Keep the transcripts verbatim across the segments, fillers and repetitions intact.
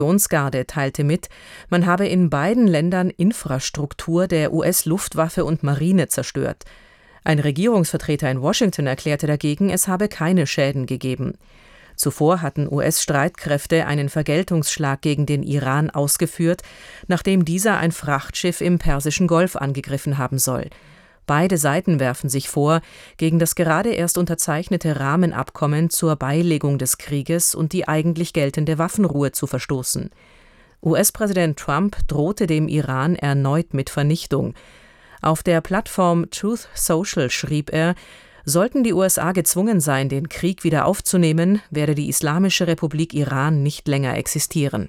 Garde teilte mit, man habe in beiden Ländern Infrastruktur der U S-Luftwaffe und Marine zerstört. Ein Regierungsvertreter in Washington erklärte dagegen, es habe keine Schäden gegeben. Zuvor hatten U S-Streitkräfte einen Vergeltungsschlag gegen den Iran ausgeführt, nachdem dieser ein Frachtschiff im Persischen Golf angegriffen haben soll. Beide Seiten werfen sich vor, gegen das gerade erst unterzeichnete Rahmenabkommen zur Beilegung des Krieges und die eigentlich geltende Waffenruhe zu verstoßen. U S-Präsident Trump drohte dem Iran erneut mit Vernichtung. Auf der Plattform Truth Social schrieb er, sollten die U S A gezwungen sein, den Krieg wieder aufzunehmen, werde die Islamische Republik Iran nicht länger existieren.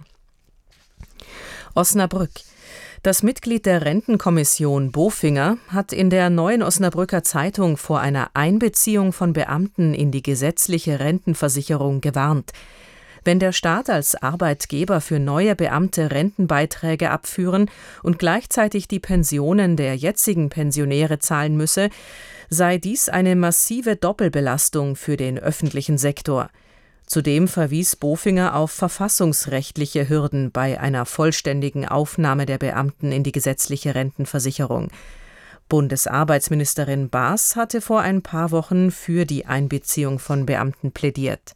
Osnabrück. Das Mitglied der Rentenkommission Bofinger hat in der Neuen Osnabrücker Zeitung vor einer Einbeziehung von Beamten in die gesetzliche Rentenversicherung gewarnt. Wenn der Staat als Arbeitgeber für neue Beamte Rentenbeiträge abführen und gleichzeitig die Pensionen der jetzigen Pensionäre zahlen müsse, sei dies eine massive Doppelbelastung für den öffentlichen Sektor. Zudem verwies Bofinger auf verfassungsrechtliche Hürden bei einer vollständigen Aufnahme der Beamten in die gesetzliche Rentenversicherung. Bundesarbeitsministerin Baas hatte vor ein paar Wochen für die Einbeziehung von Beamten plädiert.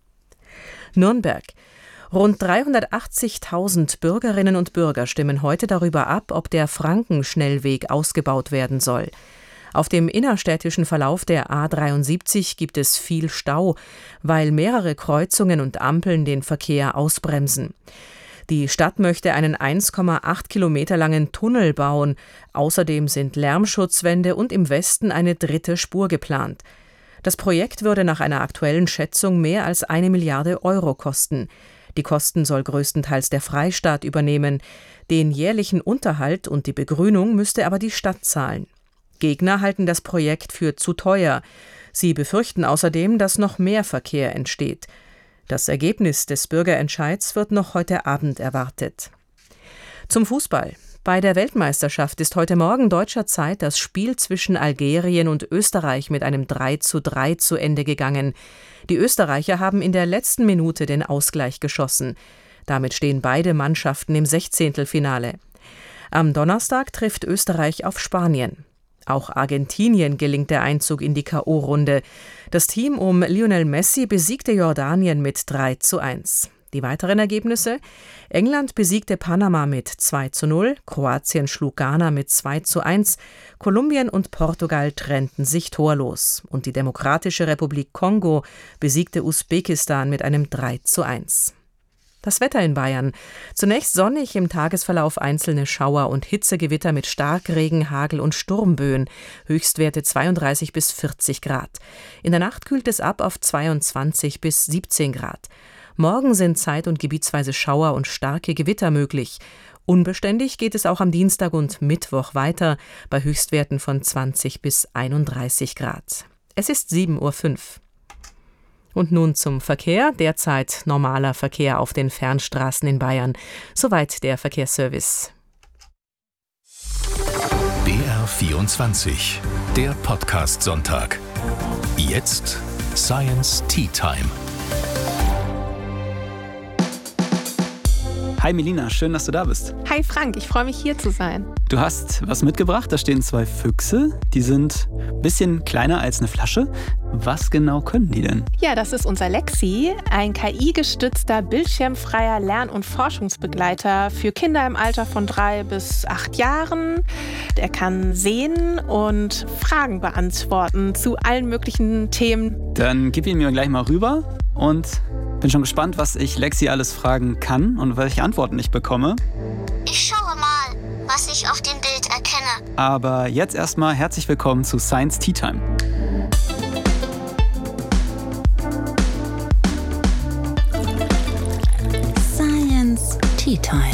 Nürnberg. Rund dreihundertachtzigtausend Bürgerinnen und Bürger stimmen heute darüber ab, ob der Frankenschnellweg ausgebaut werden soll. Auf dem innerstädtischen Verlauf der A dreiundsiebzig gibt es viel Stau, weil mehrere Kreuzungen und Ampeln den Verkehr ausbremsen. Die Stadt möchte einen eins Komma acht Kilometer langen Tunnel bauen. Außerdem sind Lärmschutzwände und im Westen eine dritte Spur geplant. Das Projekt würde nach einer aktuellen Schätzung mehr als eine Milliarde Euro kosten. Die Kosten soll größtenteils der Freistaat übernehmen. Den jährlichen Unterhalt und die Begrünung müsste aber die Stadt zahlen. Gegner halten das Projekt für zu teuer. Sie befürchten außerdem, dass noch mehr Verkehr entsteht. Das Ergebnis des Bürgerentscheids wird noch heute Abend erwartet. Zum Fußball. Bei der Weltmeisterschaft ist heute Morgen deutscher Zeit das Spiel zwischen Algerien und Österreich mit einem drei zu drei zu Ende gegangen. Die Österreicher haben in der letzten Minute den Ausgleich geschossen. Damit stehen beide Mannschaften im Sechzehntelfinale. Am Donnerstag trifft Österreich auf Spanien. Auch Argentinien gelingt der Einzug in die K O-Runde. Das Team um Lionel Messi besiegte Jordanien mit drei zu eins. Die weiteren Ergebnisse: England besiegte Panama mit zwei zu null, Kroatien schlug Ghana mit zwei zu eins, Kolumbien und Portugal trennten sich torlos und die Demokratische Republik Kongo besiegte Usbekistan mit einem drei zu eins. Das Wetter in Bayern. Zunächst sonnig, im Tagesverlauf einzelne Schauer und Hitzegewitter mit Starkregen, Hagel und Sturmböen. Höchstwerte zweiunddreißig bis vierzig Grad. In der Nacht kühlt es ab auf zweiundzwanzig bis siebzehn Grad. Morgen sind zeit- und gebietsweise Schauer und starke Gewitter möglich. Unbeständig geht es auch am Dienstag und Mittwoch weiter, bei Höchstwerten von zwanzig bis einunddreißig Grad. Es ist sieben Uhr fünf. Und nun zum Verkehr. Derzeit normaler Verkehr auf den Fernstraßen in Bayern. Soweit der Verkehrsservice. B R vierundzwanzig, der Podcast-Sonntag. Jetzt Science Tea Time. Hi Melina, schön, dass du da bist. Hi Frank, ich freue mich hier zu sein. Du hast was mitgebracht, da stehen zwei Füchse, die sind ein bisschen kleiner als eine Flasche. Was genau können die denn? Ja, das ist unser Lexi, ein K I-gestützter, bildschirmfreier Lern- und Forschungsbegleiter für Kinder im Alter von drei bis acht Jahren. Er kann sehen und Fragen beantworten zu allen möglichen Themen. Dann gib ihn mir gleich mal rüber und bin schon gespannt, was ich Lexi alles fragen kann und welche Antworten ich bekomme. Ich schaue mal, was ich auf dem Bild erkenne. Aber jetzt erstmal herzlich willkommen zu Science Tea Time. Science Tea Time.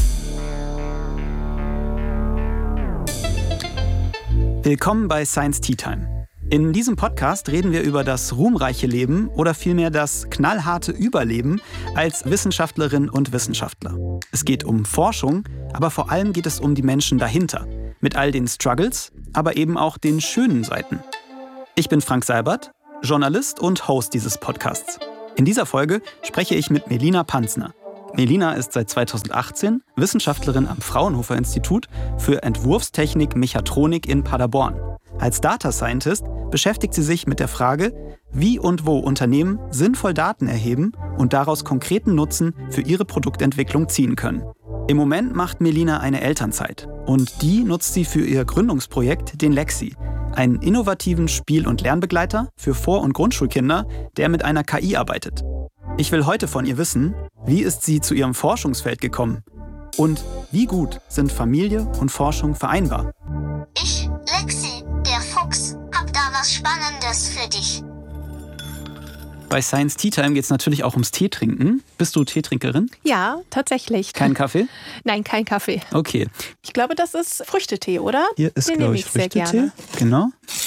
Willkommen bei Science Tea Time. In diesem Podcast reden wir über das ruhmreiche Leben oder vielmehr das knallharte Überleben als Wissenschaftlerin und Wissenschaftler. Es geht um Forschung, aber vor allem geht es um die Menschen dahinter. Mit all den Struggles, aber eben auch den schönen Seiten. Ich bin Frank Seibert, Journalist und Host dieses Podcasts. In dieser Folge spreche ich mit Melina Panzner. Melina ist seit zweitausendachtzehn Wissenschaftlerin am Fraunhofer Institut für Entwurfstechnik Mechatronik in Paderborn. Als Data Scientist beschäftigt sie sich mit der Frage, wie und wo Unternehmen sinnvoll Daten erheben und daraus konkreten Nutzen für ihre Produktentwicklung ziehen können. Im Moment macht Melina eine Elternzeit und die nutzt sie für ihr Gründungsprojekt, den Lexi, einen innovativen Spiel- und Lernbegleiter für Vor- und Grundschulkinder, der mit einer K I arbeitet. Ich will heute von ihr wissen, wie ist sie zu ihrem Forschungsfeld gekommen und wie gut sind Familie und Forschung vereinbar? Ich, Lexi, der Fuchs, hab da was Spannendes für dich. Bei Science Tea Time geht es natürlich auch ums Teetrinken. Bist du Teetrinkerin? Ja, tatsächlich. Kein Kaffee? Nein, kein Kaffee. Okay. Ich glaube, das ist Früchtetee, oder? Hier ist, Den glaube nehme ich, ich sehr Früchtetee. gerne. Genau.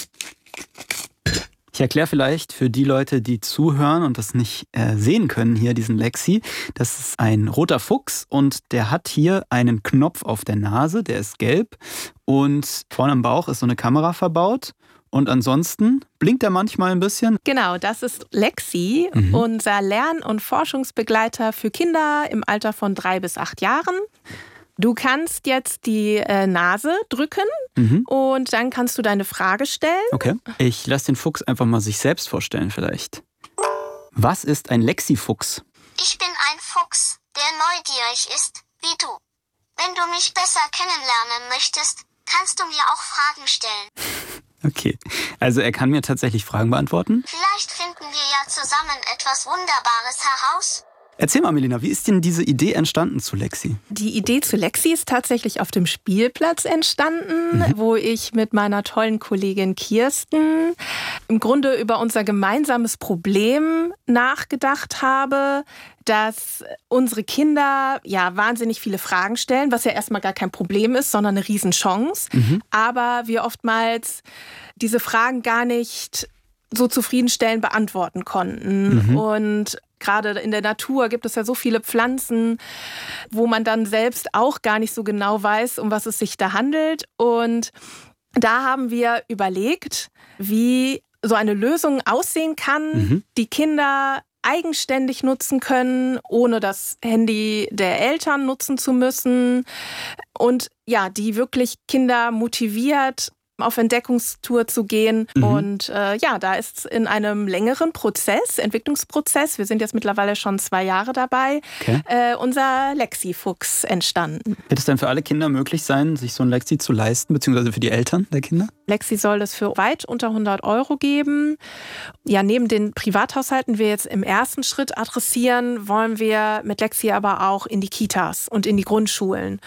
Ich erkläre vielleicht für die Leute, die zuhören und das nicht äh, sehen können, hier diesen Lexi. Das ist ein roter Fuchs und der hat hier einen Knopf auf der Nase, der ist gelb. Und vorne am Bauch ist so eine Kamera verbaut. Und ansonsten blinkt er manchmal ein bisschen. Genau, das ist Lexi, Mhm. unser Lern- und Forschungsbegleiter für Kinder im Alter von drei bis acht Jahren. Du kannst jetzt die äh, Nase drücken Mhm. und dann kannst du deine Frage stellen. Okay. Ich lasse den Fuchs einfach mal sich selbst vorstellen vielleicht. Was ist ein Lexi-Fuchs? Ich bin ein Fuchs, der neugierig ist, wie du. Wenn du mich besser kennenlernen möchtest, kannst du mir auch Fragen stellen. Okay, also er kann mir tatsächlich Fragen beantworten. Vielleicht finden wir ja zusammen etwas Wunderbares heraus. Erzähl mal, Melina, wie ist denn diese Idee entstanden zu Lexi? Die Idee zu Lexi ist tatsächlich auf dem Spielplatz entstanden, mhm. wo ich mit meiner tollen Kollegin Kirsten im Grunde über unser gemeinsames Problem nachgedacht habe, dass unsere Kinder ja wahnsinnig viele Fragen stellen, was ja erstmal gar kein Problem ist, sondern eine Riesenchance. Mhm. Aber wir oftmals diese Fragen gar nicht so zufriedenstellend beantworten konnten. Mhm. Und gerade in der Natur gibt es ja so viele Pflanzen, wo man dann selbst auch gar nicht so genau weiß, um was es sich da handelt. Und da haben wir überlegt, wie so eine Lösung aussehen kann, mhm. die Kinder eigenständig nutzen können, ohne das Handy der Eltern nutzen zu müssen. Und ja, die wirklich Kinder motiviert, auf Entdeckungstour zu gehen. Mhm. Und äh, ja, da ist in einem längeren Prozess, Entwicklungsprozess, wir sind jetzt mittlerweile schon zwei Jahre dabei, okay. äh, unser Lexi-Fuchs entstanden. Wird es denn für alle Kinder möglich sein, sich so ein Lexi zu leisten, beziehungsweise für die Eltern der Kinder? Lexi soll es für weit unter hundert Euro geben. Ja, neben den Privathaushalten, die wir jetzt im ersten Schritt adressieren, wollen wir mit Lexi aber auch in die Kitas und in die Grundschulen,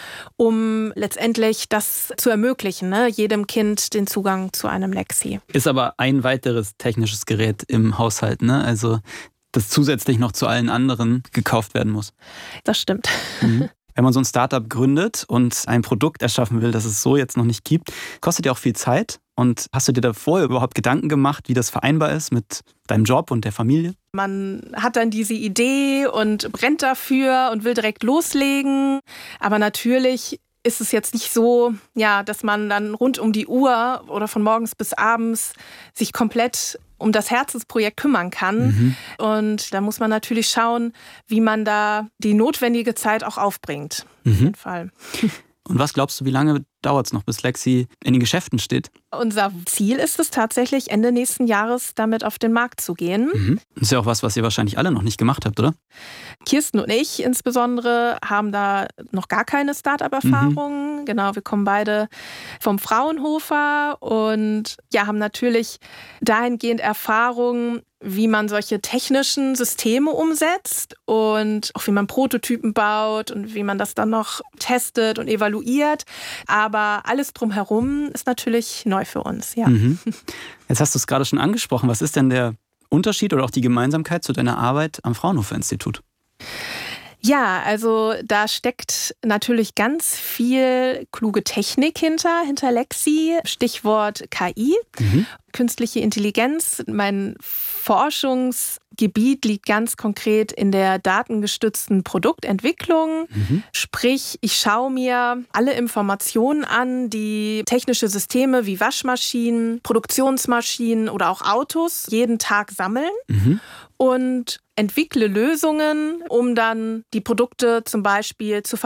um letztendlich das zu ermöglichen, ne? Jedem Kind den Zugang zu einem Lexi. Ist aber ein weiteres technisches Gerät im Haushalt, ne? Also das zusätzlich noch zu allen anderen gekauft werden muss. Das stimmt. Mhm. Wenn man so ein Startup gründet und ein Produkt erschaffen will, das es so jetzt noch nicht gibt, kostet ja auch viel Zeit. Und hast du dir davor überhaupt Gedanken gemacht, wie das vereinbar ist mit deinem Job und der Familie? Man hat dann diese Idee und brennt dafür und will direkt loslegen. Aber natürlich ist es jetzt nicht so, ja, dass man dann rund um die Uhr oder von morgens bis abends sich komplett um das Herzensprojekt kümmern kann. Mhm. Und da muss man natürlich schauen, wie man da die notwendige Zeit auch aufbringt. Mhm. Auf jeden Fall. Und was glaubst du, wie lange dauert es noch, bis Lexi in den Geschäften steht? Unser Ziel ist es tatsächlich, Ende nächsten Jahres damit auf den Markt zu gehen. Mhm. Das ist ja auch was, was ihr wahrscheinlich alle noch nicht gemacht habt, oder? Kirsten und ich insbesondere haben da noch gar keine Start-up-Erfahrung. Mhm. Genau, wir kommen beide vom Fraunhofer und ja, haben natürlich dahingehend Erfahrung, wie man solche technischen Systeme umsetzt und auch wie man Prototypen baut und wie man das dann noch testet und evaluiert. Aber alles drumherum ist natürlich neu für uns, ja. Mhm. Jetzt hast du es gerade schon angesprochen. Was ist denn der Unterschied oder auch die Gemeinsamkeit zu deiner Arbeit am Fraunhofer-Institut? Ja, also da steckt natürlich ganz viel kluge Technik hinter, hinter Lexi. Stichwort K I, mhm. künstliche Intelligenz. Mein Forschungsgebiet liegt ganz konkret in der datengestützten Produktentwicklung. Mhm. Sprich, ich schaue mir alle Informationen an, die technische Systeme wie Waschmaschinen, Produktionsmaschinen oder auch Autos jeden Tag sammeln. Mhm. und entwickle Lösungen, um dann die Produkte zum Beispiel zu